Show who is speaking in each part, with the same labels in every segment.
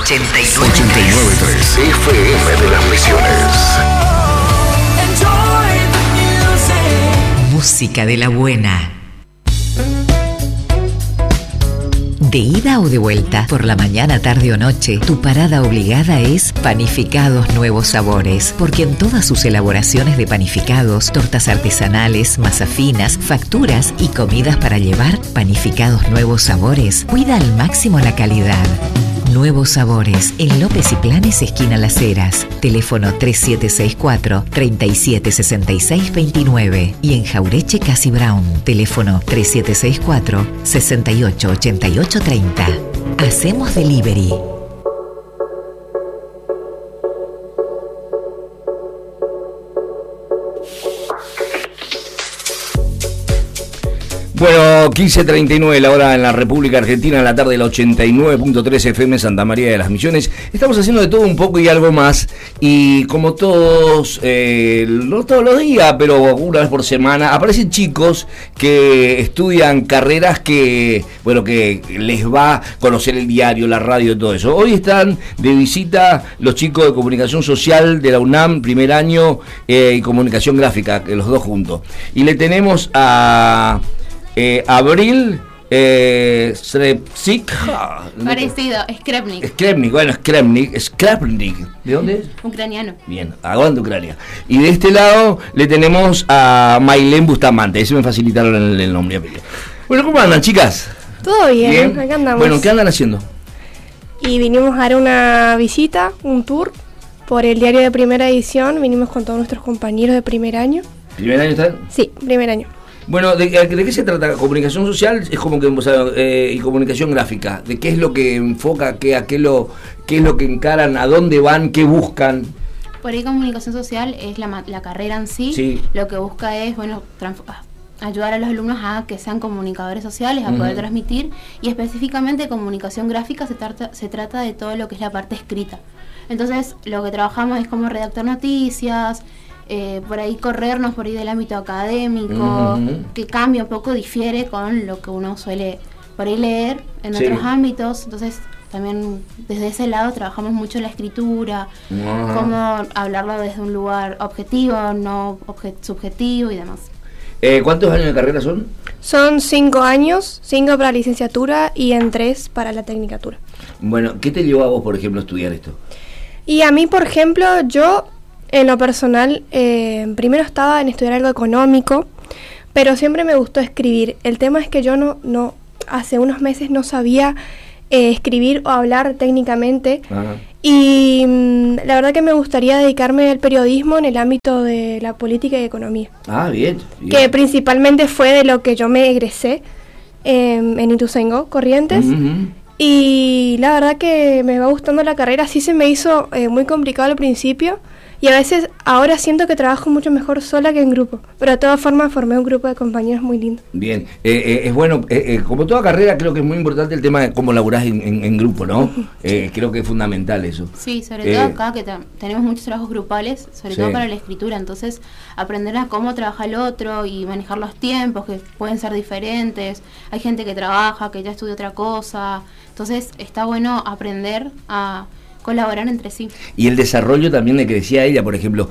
Speaker 1: 89.3 FM de las Misiones.
Speaker 2: Música de la buena. De ida o de vuelta, por la mañana, tarde o noche, tu parada obligada es Panificados Nuevos Sabores, porque en todas sus elaboraciones de panificados, tortas artesanales, masas finas, facturas y comidas para llevar, Panificados Nuevos Sabores cuida al máximo la calidad. Nuevos Sabores, en López y Planes, esquina Las Heras. Teléfono 3764-376629. Y en Jaureche, Casi Brown. Teléfono 3764-688830. Hacemos delivery.
Speaker 3: Bueno, 15:39 la hora en la República Argentina, en la tarde, la 89.3 FM Santa María de las Misiones. Estamos haciendo de todo un poco y algo más. Y como todos, no todos los días, pero una vez por semana, aparecen chicos que estudian carreras que, bueno, que les va a conocer el diario, la radio y todo eso. Hoy están de visita los chicos de Comunicación Social de la UNAM, primer año, y Comunicación Gráfica, los dos juntos. Y le tenemos a Abril Srepsik.
Speaker 4: Parecido,
Speaker 3: Skrepnik. ¿De dónde es?
Speaker 4: Ucraniano.
Speaker 3: Bien, aguanta Ucrania. Y de este lado le tenemos a Mailén Bustamante. Eso me facilitaron el nombre. Bueno, ¿cómo andan, chicas?
Speaker 5: Todo bien, acá andamos.
Speaker 3: Bueno, ¿qué andan haciendo?
Speaker 5: Y vinimos a dar una visita, un tour por el diario de primera edición. Vinimos con todos nuestros compañeros de primer año.
Speaker 3: ¿Primer año están?
Speaker 5: Sí, primer año.
Speaker 3: Bueno, ¿de qué se trata? Comunicación social es como que, o sea, y comunicación gráfica. ¿De qué es lo que enfoca? ¿Qué es lo que encaran? ¿A dónde van? ¿Qué buscan?
Speaker 4: Por ahí comunicación social es la carrera en sí.
Speaker 3: Sí.
Speaker 4: Lo que busca es, bueno, ayudar a los alumnos a que sean comunicadores sociales, a poder transmitir. Y específicamente comunicación gráfica se trata de todo lo que es la parte escrita. Entonces, lo que trabajamos es como redactar noticias, por ahí corrernos por ahí del ámbito académico, que cambia un poco, difiere con lo que uno suele por ahí leer en otros ámbitos. Entonces también desde ese lado trabajamos mucho la escritura, cómo hablarlo desde un lugar objetivo, no subjetivo y demás.
Speaker 3: ¿Cuántos años de carrera son?
Speaker 5: Son 5 años, 5 para la licenciatura y en 3 para la tecnicatura.
Speaker 3: Bueno, ¿qué te llevó a vos, por ejemplo, a estudiar esto?
Speaker 5: Y a mí, por ejemplo, yo en lo personal, primero estaba en estudiar algo económico, pero siempre me gustó escribir. El tema es que yo no hace unos meses no sabía escribir o hablar técnicamente. Ajá. Y la verdad que me gustaría dedicarme al periodismo en el ámbito de la política y economía.
Speaker 3: Ah, bien.
Speaker 5: Que principalmente fue de lo que yo me egresé en Ituzaingó, Corrientes. Y la verdad que me va gustando la carrera. Sí se me hizo muy complicado al principio. Y a veces ahora siento que trabajo mucho mejor sola que en grupo. Pero de todas formas formé un grupo de compañeros muy lindo.
Speaker 3: Bien, es bueno, como toda carrera creo que es muy importante el tema de cómo laburás en grupo, ¿no? Creo que es fundamental eso.
Speaker 4: Sí, sobre todo acá que tenemos muchos trabajos grupales, sobre todo para la escritura. Entonces aprender a cómo trabaja el otro y manejar los tiempos que pueden ser diferentes. Hay gente que trabaja, que ya estudia otra cosa. Entonces está bueno aprender a colaborar entre sí. Y
Speaker 3: el desarrollo también de que decía ella, por ejemplo,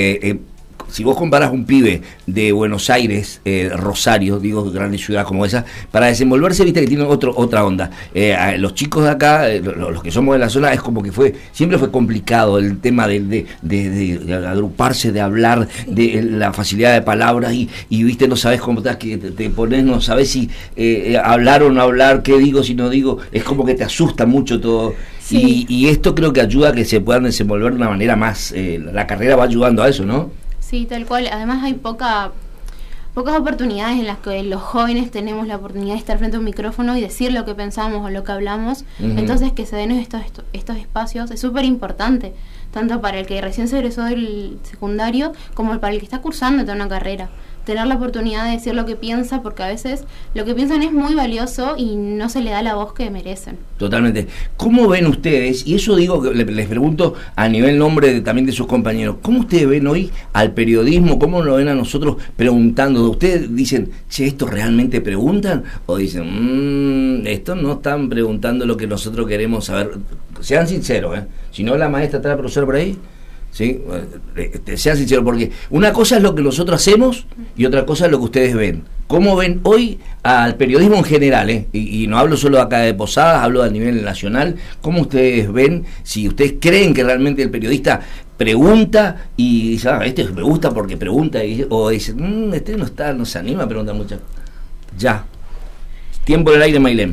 Speaker 3: si vos comparás un pibe de Buenos Aires, Rosario, digo, grandes ciudades como esa, para desenvolverse, viste que tiene otra onda. Los chicos de acá, los que somos de la zona, es como que siempre fue complicado el tema de agruparse, de hablar, de la facilidad de palabras y viste, no sabes cómo estás, que te pones, no sabes si hablar o no hablar, qué digo, si no digo, es como que te asusta mucho todo. Sí. Y esto creo que ayuda a que se puedan desenvolver de una manera más, la carrera va ayudando a eso, ¿no?
Speaker 4: Sí, tal cual. Además hay pocas oportunidades en las que los jóvenes tenemos la oportunidad de estar frente a un micrófono y decir lo que pensamos o lo que hablamos. Entonces que se den estos espacios es súper importante, tanto para el que recién se egresó del secundario como para el que está cursando toda una carrera. tener la oportunidad de decir lo que piensa, porque a veces lo que piensan es muy valioso y no se le da la voz que merecen.
Speaker 3: Totalmente. ¿Cómo ven ustedes, y eso digo, que les pregunto a nivel nombre también de sus compañeros, cómo ustedes ven hoy al periodismo, cómo lo ven a nosotros preguntando? ¿Ustedes dicen, che, ¿estos realmente preguntan? ¿O dicen, estos no están preguntando lo que nosotros queremos saber? Sean sinceros, si no la maestra está la profesora por ahí, ¿sí? Sean sinceros, porque una cosa es lo que nosotros hacemos y otra cosa es lo que ustedes ven. ¿Cómo ven hoy al periodismo en general? Y no hablo solo acá de Posadas, hablo a nivel nacional. ¿Cómo ustedes ven, si ustedes creen que realmente el periodista pregunta y dice, este me gusta porque pregunta, o dice, este no se anima a preguntar mucho? Ya. Tiempo en el aire, Maylem.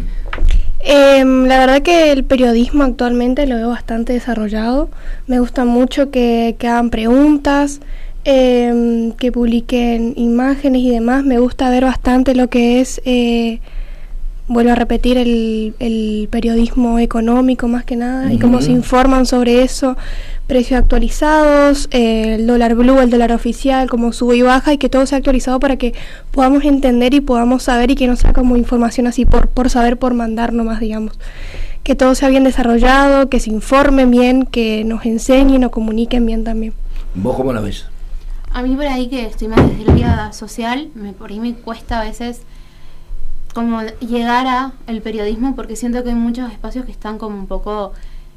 Speaker 5: La verdad que el periodismo actualmente lo veo bastante desarrollado. Me gusta mucho que hagan preguntas, que publiquen imágenes y demás. Me gusta ver bastante lo que es, vuelvo a repetir, el periodismo económico más que nada, y cómo se informan sobre eso, precios actualizados, el dólar blue, el dólar oficial, cómo sube y baja, y que todo sea actualizado para que podamos entender y podamos saber, y que no sea como información así por saber, por mandar nomás, digamos. Que todo sea bien desarrollado, que se informen bien, que nos enseñen, nos comuniquen bien también.
Speaker 3: ¿Vos cómo la ves?
Speaker 4: A mí por ahí, que estoy más desde el área social, por ahí me cuesta a veces como llegar a el periodismo, porque siento que hay muchos espacios que están como un poco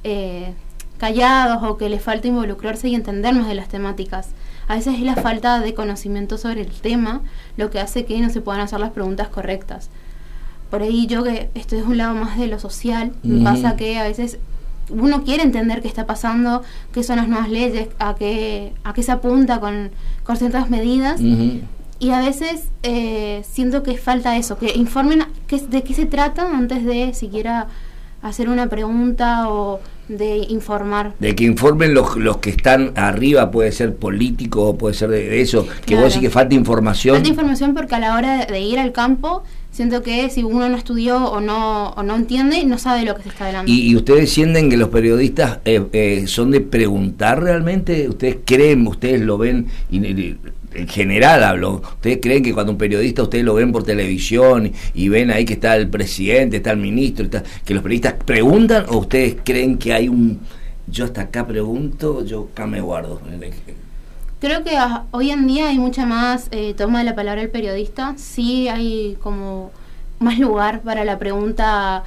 Speaker 4: callados, o que les falta involucrarse y entender más de las temáticas. A veces es la falta de conocimiento sobre el tema lo que hace que no se puedan hacer las preguntas correctas. Por ahí yo, que estoy de un lado más de lo social, me pasa que a veces uno quiere entender qué está pasando, qué son las nuevas leyes, a qué se apunta con ciertas medidas, y a veces siento que falta eso, que informen de qué se trata antes de siquiera hacer una pregunta o de informar. De que informen los que están arriba, puede ser político, puede ser de eso, que claro. Vos decís que falta información. Falta información, porque a la hora de ir al campo, siento que si uno no estudió o no entiende, no sabe lo que se está hablando. ¿Y ustedes sienten que los periodistas son de preguntar realmente? ¿Ustedes creen, ustedes lo ven, en general hablo, ustedes creen que cuando un periodista, ustedes lo ven por televisión y ven ahí que está el presidente, está el ministro, que los periodistas preguntan, o ustedes creen que hay yo hasta acá pregunto, yo acá me guardo? Creo que hoy en día hay mucha más toma de la palabra el periodista. Sí hay como más lugar para la pregunta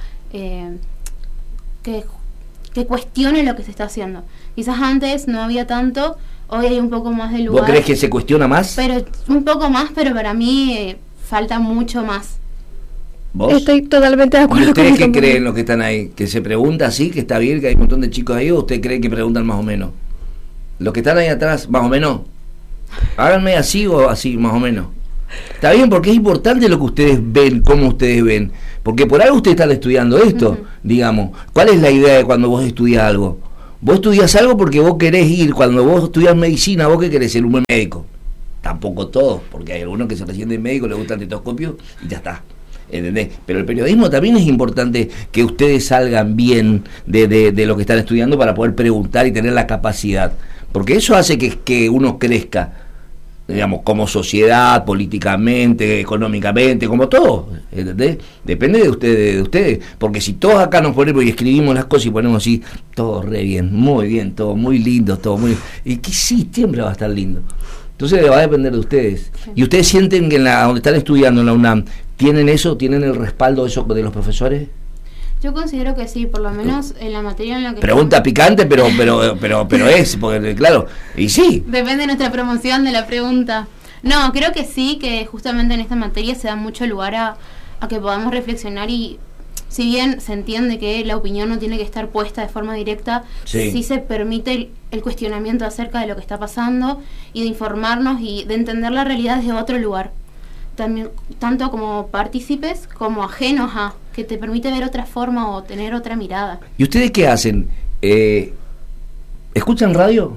Speaker 4: que cuestione lo que se está haciendo. Quizás antes no había tanto, hoy hay un poco más de lugar. ¿Vos crees que se cuestiona más? Pero un poco más, pero para mí falta mucho más. ¿Vos? Estoy totalmente de acuerdo con eso. ¿Ustedes qué creen los que están ahí? ¿Que se pregunta así, que está bien, que hay un montón de chicos ahí, o ustedes creen que preguntan más o menos? Los que están ahí atrás, más o menos, háganme así o así, más o menos. Está bien, porque es importante lo que ustedes ven, cómo ustedes ven, porque por algo ustedes están estudiando esto, digamos. ¿Cuál es la idea de cuando vos estudias algo? Vos estudias algo porque vos querés ir, cuando vos estudias medicina, ¿vos qué querés? Ser un buen médico. Tampoco todos, porque hay algunos que se reciben de médico, les gusta el tetoscopio y ya está. ¿Entendés? Pero el periodismo también es importante que ustedes salgan bien de lo que están estudiando para poder preguntar y tener la capacidad. Porque eso hace que uno crezca, digamos, como sociedad, políticamente, económicamente, como todo, ¿entendés? Depende de ustedes, porque si todos acá nos ponemos y escribimos las cosas y ponemos así, todo re bien, todo muy lindo, todo muy... Y que sí, siempre va a estar lindo. Entonces va a depender de ustedes. Sí. ¿Y ustedes sienten que donde están estudiando en la UNAM, tienen eso, tienen el respaldo de los profesores? Yo considero que sí, por lo menos en la materia en la que... Pregunta estamos... picante, pero es, porque claro, y sí. Depende de nuestra promoción de la pregunta. No, creo que sí, que justamente en esta materia se da mucho lugar a que podamos reflexionar, y si bien se entiende que la opinión no tiene que estar puesta de forma directa, sí se permite el cuestionamiento acerca de lo que está pasando y de informarnos y de entender la realidad desde otro lugar. También, tanto como partícipes como ajenos a, que te permite ver otra forma o tener otra mirada. ¿Y ustedes qué hacen? ¿Escuchan radio?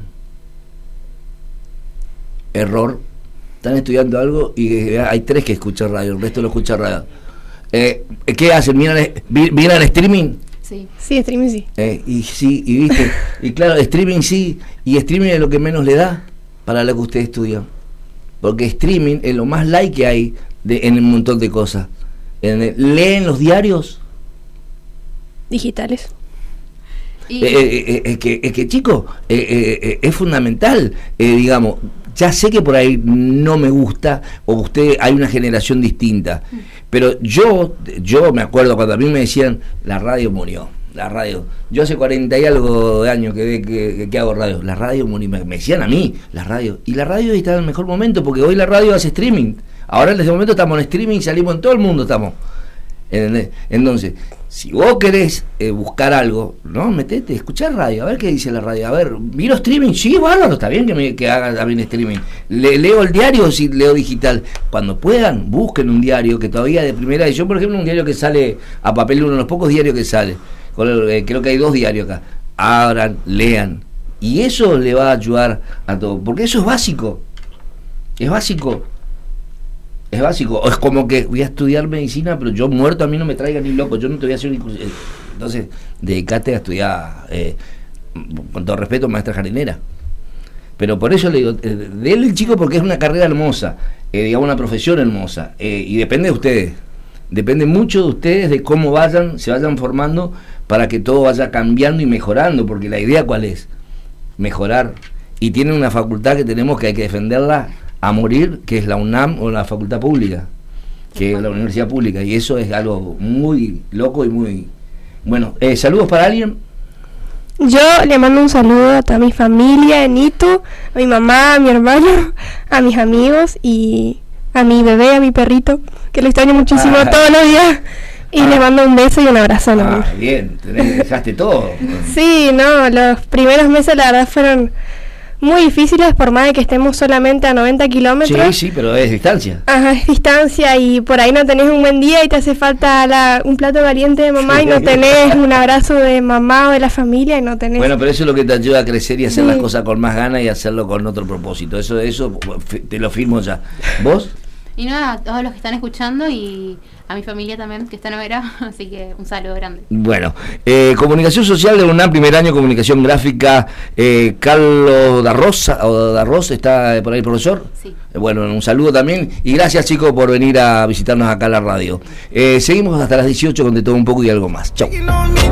Speaker 4: Error. Están estudiando algo y hay 3 que escuchan radio, el resto no escucha radio. ¿Qué hacen? ¿Miran streaming? Sí, streaming sí. Y viste, y claro, streaming sí, y streaming es lo que menos le da para lo que ustedes estudian.
Speaker 3: porque streaming es lo más like que hay en un montón de cosas. ¿Leen los diarios?
Speaker 5: Digitales.
Speaker 3: Es que chicos, es fundamental, digamos, ya sé que por ahí no me gusta, o usted, hay una generación distinta, pero yo me acuerdo cuando a mí me decían, la radio murió, la radio, yo hace 40 y algo de años que hago radio, la radio murió, me decían a mí, la radio está en el mejor momento, porque hoy la radio hace streaming, ahora en este momento estamos en streaming, salimos en todo el mundo, estamos. ¿Entendés? Entonces, si vos querés buscar algo, no, metete, escuchá radio, a ver qué dice la radio, a ver, miro streaming, sí, bueno, está bien que haga también streaming, leo el diario, si leo digital, cuando puedan, busquen un diario que todavía de primera edición, por ejemplo, un diario que sale a papel, uno de los pocos diarios que sale, creo que hay 2 diarios acá, abran, lean, y eso le va a ayudar a todo, porque eso es básico, es básico. O es como que voy a estudiar medicina, pero yo muerto, a mí no me traigan ni loco, yo no te voy a hacer entonces, dedicate a estudiar, con todo respeto, maestra jardinera. Pero por eso le digo, déle el chico porque es una carrera hermosa, digamos, una profesión hermosa, y depende de ustedes, depende mucho de ustedes, de cómo se vayan formando para que todo vaya cambiando y mejorando, porque la idea ¿cuál es? Mejorar. Y tienen una facultad que tenemos que hay que defenderla a morir, que es la UNAM o la facultad pública, que es la universidad pública, y eso es algo muy loco y muy bueno. ¿Saludos para alguien?
Speaker 5: Yo le mando un saludo a toda mi familia, a Nito, a mi mamá, a mi hermano, a mis amigos y a mi bebé, a mi perrito, que lo extraño muchísimo todos los días. Y le mando un beso y un abrazo enorme.
Speaker 3: Bien, dejaste todo.
Speaker 5: Sí, no, los primeros meses la verdad fueron muy difíciles, por más de que estemos solamente a 90 kilómetros.
Speaker 3: Sí, pero es distancia.
Speaker 5: Ajá, es distancia y por ahí no tenés un buen día y te hace falta un plato caliente de mamá y no tenés un abrazo de mamá o de la familia y no tenés...
Speaker 3: Bueno, pero eso es lo que te ayuda a crecer y hacer las cosas con más ganas y hacerlo con otro propósito. Eso te lo firmo ya. ¿Vos?
Speaker 4: Y nada, a todos los que están escuchando y a mi familia también, que está en Vera, así que un saludo grande. Bueno,
Speaker 3: comunicación social de UNAM, primer año, comunicación gráfica, Carlos Darroz, ¿está por ahí, profesor?
Speaker 4: Sí.
Speaker 3: Bueno, un saludo también y gracias, chicos, por venir a visitarnos acá a la radio. Seguimos hasta las 18 con De Todo Un Poco y algo más. Chau.